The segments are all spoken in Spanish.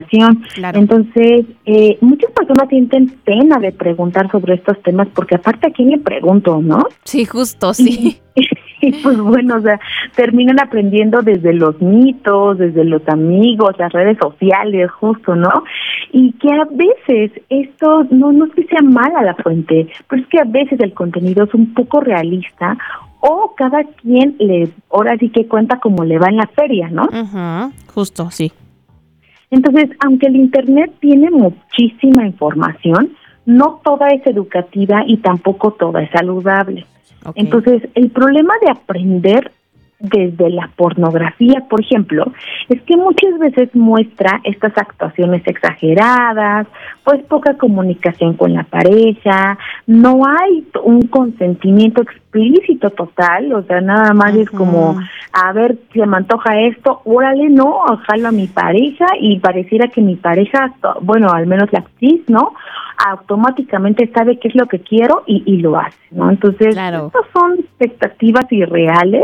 Claro. Entonces, muchas personas sienten pena de preguntar sobre estos temas porque aparte a quién le pregunto, ¿no? Sí, justo, sí. Y pues bueno, o sea, terminan aprendiendo desde los mitos, desde los amigos, las redes sociales, justo, ¿no? Y que a veces esto no es que sea mala la fuente, pero es que a veces el contenido es un poco realista o cada quien ahora sí que cuenta como le va en la feria, ¿no? Justo, sí. Entonces, aunque el Internet tiene muchísima información, no toda es educativa y tampoco toda es saludable. Okay. Entonces, el problema de aprender desde la pornografía, por ejemplo, es que muchas veces muestra estas actuaciones exageradas, pues poca comunicación con la pareja, no hay un consentimiento explícito total, o sea, nada más es como, a ver, se me antoja esto, órale, no, jalo a mi pareja y pareciera que mi pareja, bueno, al menos la actriz, ¿no?, automáticamente sabe qué es lo que quiero y lo hace, ¿no? Entonces, claro, estas son expectativas irreales.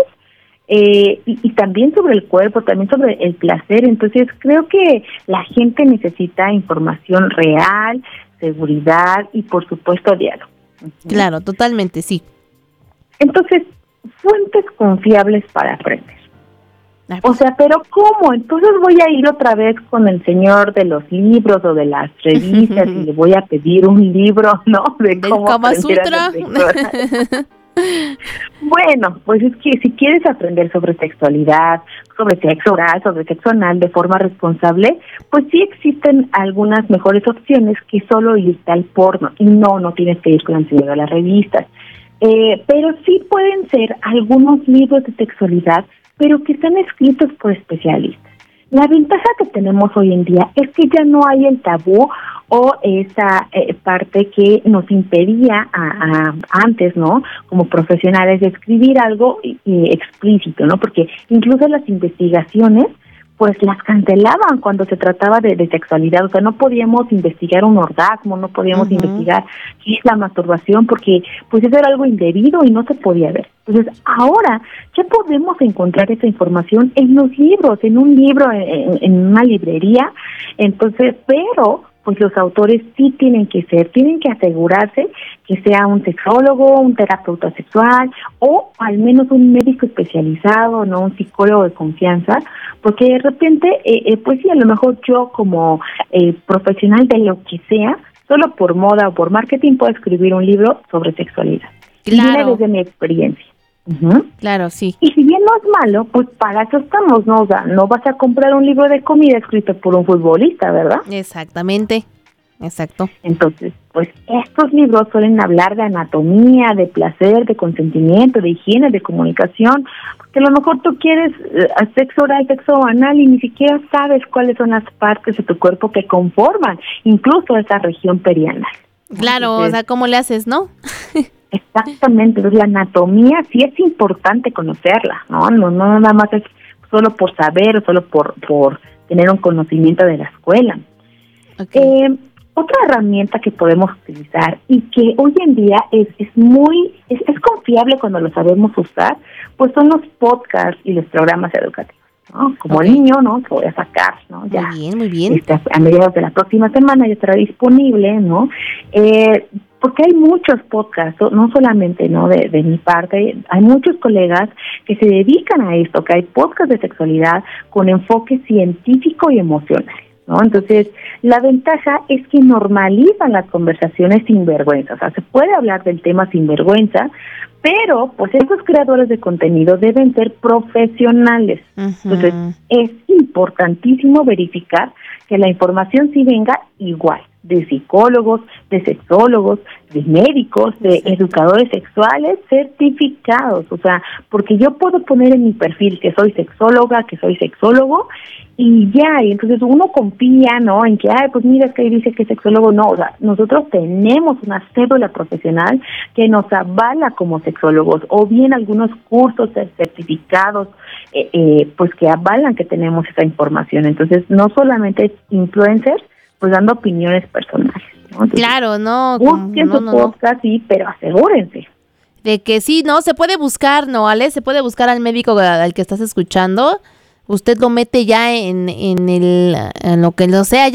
Y también sobre el cuerpo, también sobre el placer. Entonces creo que la gente necesita información real, seguridad y por supuesto diálogo. Claro, totalmente, sí. Entonces, fuentes confiables para aprender. O sea, pero ¿cómo? Entonces voy a ir otra vez con el señor de los libros o de las revistas y le voy a pedir un libro, ¿no? De cómo Kama aprender Sutra. a ser sexual. Bueno, pues es que si quieres aprender sobre sexualidad, sobre sexo oral, sobre sexo anal de forma responsable, pues sí existen algunas mejores opciones que solo irte al porno. Y no tienes que ir con el señor de las revistas. Pero sí pueden ser algunos libros de sexualidad, pero que están escritos por especialistas. La ventaja que tenemos hoy en día es que ya no hay el tabú o esa parte que nos impedía antes, ¿no?, como profesionales, de escribir algo explícito, ¿no? Porque incluso las investigaciones pues las cancelaban cuando se trataba de sexualidad. O sea, no podíamos investigar un orgasmo, no podíamos investigar qué es la masturbación, porque pues eso era algo indebido y no se podía ver. Entonces, ahora ya podemos encontrar esa información en los libros, en un libro, en una librería. Entonces, pero pues los autores sí tienen que asegurarse que sea un sexólogo, un terapeuta sexual o al menos un médico especializado, no un psicólogo de confianza, porque de repente, pues sí, a lo mejor yo como profesional de lo que sea, solo por moda o por marketing puedo escribir un libro sobre sexualidad. Claro. Y viene desde mi experiencia. Claro, sí. Y si bien no es malo, pues para eso estamos, ¿no? O sea, no vas a comprar un libro de comida escrito por un futbolista, ¿verdad? Exactamente, exacto. Entonces, pues estos libros suelen hablar de anatomía, de placer, de consentimiento, de higiene, de comunicación, porque a lo mejor tú quieres sexo oral, sexo anal y ni siquiera sabes cuáles son las partes de tu cuerpo que conforman incluso esa región perianal. Claro, entonces, o sea, ¿cómo le haces, no? Exactamente, entonces la anatomía sí es importante conocerla, ¿no? No nada más es solo por saber o solo por tener un conocimiento de la escuela. Okay. Otra herramienta que podemos utilizar y que hoy en día es confiable cuando lo sabemos usar, pues son los podcasts y los programas educativos, ¿no? Como el niño, ¿no? Que voy a sacar, ¿no? Ya. Muy bien. A mediados de la próxima semana ya estará disponible, ¿no? Porque hay muchos podcasts, no solamente, ¿no?, de mi parte, hay muchos colegas que se dedican a esto, que hay podcasts de sexualidad con enfoque científico y emocional, ¿no? Entonces, la ventaja es que normalizan las conversaciones sin vergüenza. O sea, se puede hablar del tema sin vergüenza, pero pues estos creadores de contenido deben ser profesionales. Entonces, es importantísimo verificar que la información sí venga igual, de psicólogos, de sexólogos, de médicos, de educadores sexuales certificados. O sea, porque yo puedo poner en mi perfil que soy sexóloga, que soy sexólogo, y ya, y entonces uno confía, ¿no?, en que, pues mira, es que ahí dice que es sexólogo. No, o sea, nosotros tenemos una cédula profesional que nos avala como sexólogos, o bien algunos cursos certificados, pues que avalan que tenemos esa información. Entonces, no solamente es influencers, pues dando opiniones personales, ¿no? Entonces, claro, no. Busquen su podcast, sí, pero asegúrense. De que sí, ¿no? Se puede buscar, ¿no, Ale? Se puede buscar al médico al que estás escuchando, usted lo mete ya en lo que lo sea